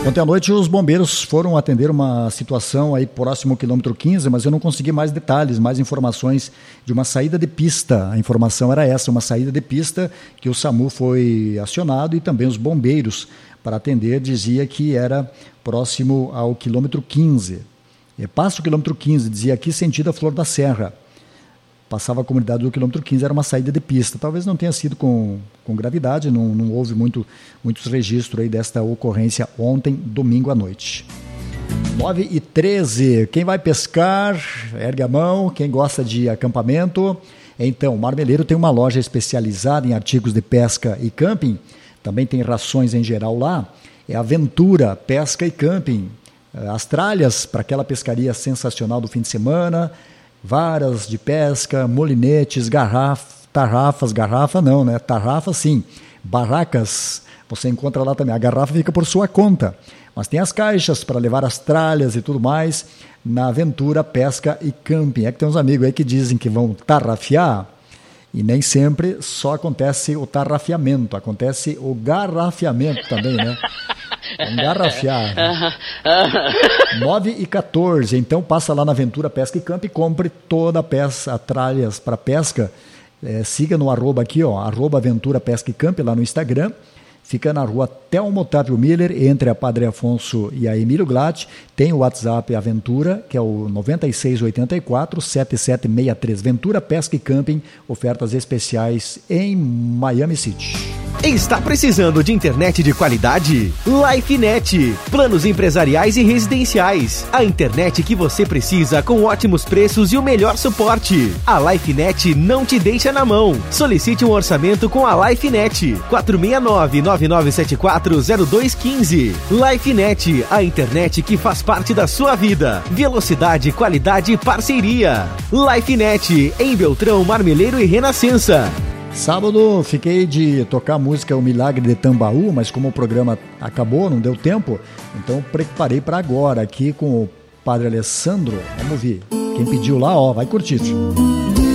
Ontem à noite os bombeiros foram atender uma situação aí próximo ao quilômetro 15, mas eu não consegui mais detalhes, mais informações de uma saída de pista. A informação era essa, uma saída de pista que o SAMU foi acionado e também os bombeiros para atender, dizia que era próximo ao quilômetro 15. Passa o quilômetro 15, dizia aqui sentido a Flor da Serra. Passava a comunidade do quilômetro 15, era uma saída de pista. Talvez não tenha sido com gravidade, não houve muitos registros aí desta ocorrência ontem, domingo à noite. 9h13, quem vai pescar, ergue a mão, quem gosta de acampamento. Então, o Marmeleiro tem uma loja especializada em artigos de pesca e camping, também tem rações em geral lá, é Aventura Pesca e Camping. As tralhas para aquela pescaria sensacional do fim de semana, varas de pesca, molinetes, tarrafas sim, barracas, você encontra lá também, a garrafa fica por sua conta, mas tem as caixas para levar as tralhas e tudo mais, na Aventura Pesca e Camping. É que tem uns amigos aí que dizem que vão tarrafiar, e nem sempre só acontece o tarrafiamento, acontece o garrafiamento também, né? Engarrafiar. 9h14, então passa lá na Aventura Pesca e Camp e compre toda a peça, tralhas para pesca. Siga no arroba aqui, ó, arroba Aventura Pesca e Camp lá no Instagram. Fica na rua Telmo Otávio Miller, entre a Padre Afonso e a Emílio Glatt. Tem o WhatsApp Aventura, que é o 9684-7763. Ventura Pesca e Camping, ofertas especiais em Miami City. Está precisando de internet de qualidade? LifeNet. Planos empresariais e residenciais. A internet que você precisa com ótimos preços e o melhor suporte. A LifeNet não te deixa na mão. Solicite um orçamento com a LifeNet. 469-9974-0215. LifeNet, a internet que faz parte da sua vida. Velocidade, qualidade e parceria. LifeNet, em Beltrão, Marmeleiro e Renascença. Sábado fiquei de tocar a música O Milagre de Tambaú, mas como o programa acabou, não deu tempo, então preparei para agora aqui com o Padre Alessandro. Vamos ouvir. Quem pediu lá, ó, vai curtir.